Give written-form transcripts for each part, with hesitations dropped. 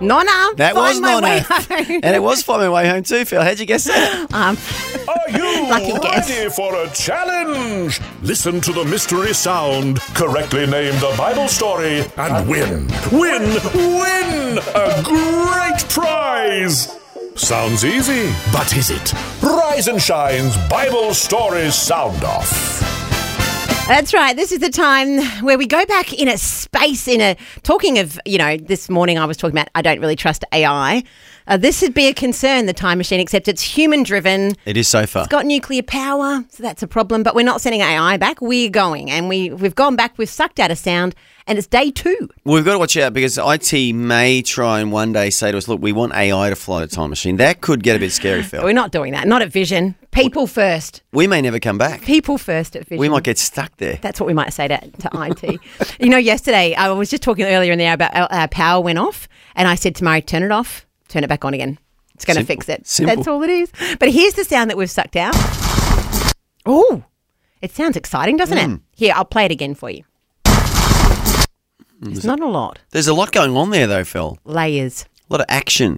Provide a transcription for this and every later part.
Nonna. That was Nonna. Home. And it was Find My Way Home too, Phil. How'd you guess that? Are you Lucky guess. ready for a challenge? Listen to the mystery sound, correctly name the Bible story, and win a great prize. Sounds easy, but is it? Rise and Shine's Bible Stories Sound Off. That's right. This is the time where we go back in a space, talking of, this morning I was talking about I don't really trust AI. This would be a concern, the time machine, except it's human-driven. It is so far. It's got nuclear power, so that's a problem. But we're not sending AI back. We're going. And we've gone back. We've sucked out a sound. And it's day 2. Well, we've got to watch out because IT may try and one day say to us, look, we want AI to fly the time machine. That could get a bit scary, Phil. We're not doing that. Not at Vision. People first. We may never come back. People first at Vision. We might get stuck there. That's what we might say to IT. Yesterday, I was just talking earlier in the hour about our power went off. And I said to Murray, turn it off, turn it back on again. It's going to fix it. Simple. That's all it is. But here's the sound that we've sucked out. Oh, it sounds exciting, doesn't it? Here, I'll play it again for you. It's not a lot. There's a lot going on there, though, Phil. Layers. A lot of action.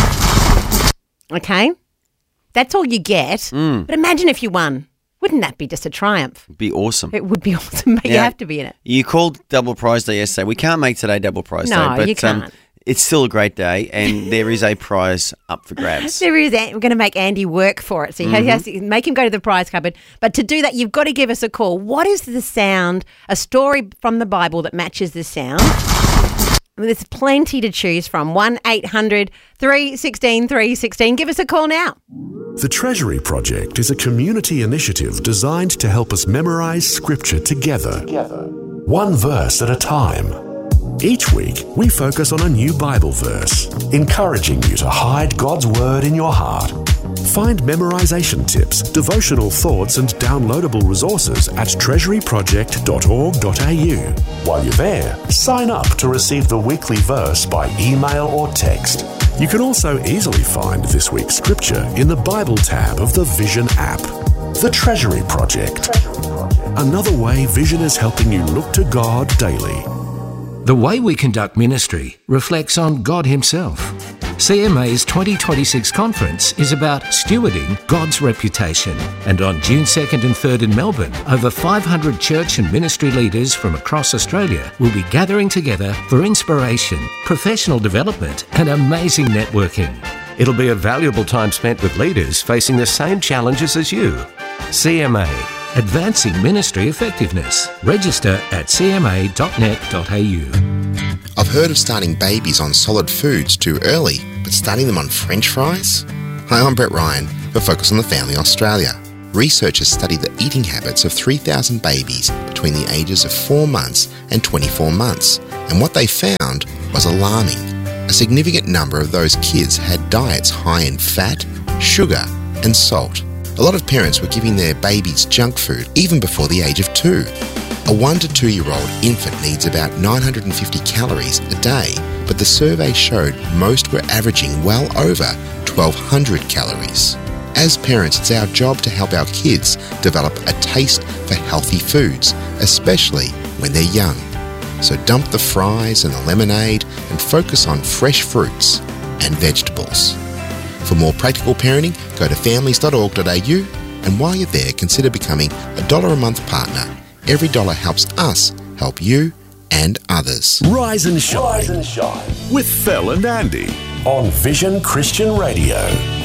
Okay. That's all you get. But imagine if you won. Wouldn't that be just a triumph? It'd be awesome. It would be awesome, but you have to be in it. You called Double Prize Day yesterday. We can't make today Double Prize Day. No, but, you can't. It's still a great day, and there is a prize up for grabs. There is. We're going to make Andy work for it. So he has to make him go to the prize cupboard. But to do that, you've got to give us a call. What is the sound, a story from the Bible that matches this sound? There's plenty to choose from. 1-800-316-316. Give us a call now. The Treasury Project is a community initiative designed to help us memorize Scripture together. One verse at a time. Each week, we focus on a new Bible verse, encouraging you to hide God's Word in your heart. Find memorization tips, devotional thoughts, and downloadable resources at treasuryproject.org.au. While you're there, sign up to receive the weekly verse by email or text. You can also easily find this week's scripture in the Bible tab of the Vision app. The Treasury Project. Another way Vision is helping you look to God daily. The way we conduct ministry reflects on God Himself. CMA's 2026 conference is about stewarding God's reputation. And on June 2nd and 3rd in Melbourne, over 500 church and ministry leaders from across Australia will be gathering together for inspiration, professional development, and amazing networking. It'll be a valuable time spent with leaders facing the same challenges as you. CMA. Advancing Ministry Effectiveness. Register at cma.net.au. I've heard of starting babies on solid foods too early, but starting them on French fries? Hi, I'm Brett Ryan for Focus on the Family Australia. Researchers studied the eating habits of 3,000 babies between the ages of 4 months and 24 months, and what they found was alarming. A significant number of those kids had diets high in fat, sugar, and salt. A lot of parents were giving their babies junk food even before the age of 2. A 1 to 2-year-old infant needs about 950 calories a day, but the survey showed most were averaging well over 1,200 calories. As parents, it's our job to help our kids develop a taste for healthy foods, especially when they're young. So dump the fries and the lemonade and focus on fresh fruits and vegetables. For more practical parenting, go to families.org.au, and while you're there, consider becoming a $1 a month partner. Every dollar helps us help you and others. Rise and Shine. With Phil and Andy on Vision Christian Radio.